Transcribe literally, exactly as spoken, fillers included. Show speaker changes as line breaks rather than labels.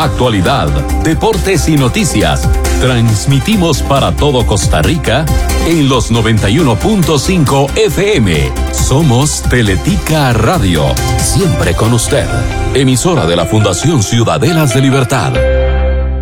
actualidad, deportes y noticias. Transmitimos para todo Costa Rica en los noventa y uno punto cinco F M. Somos Teletica Radio, siempre con usted. Emisora de la Fundación Ciudadelas de Libertad.